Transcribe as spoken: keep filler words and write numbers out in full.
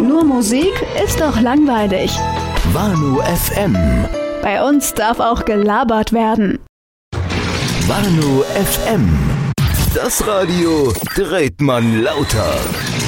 Nur Musik ist doch langweilig. Wano F M. Bei uns darf auch gelabert werden. Wano F M. Das Radio dreht man lauter.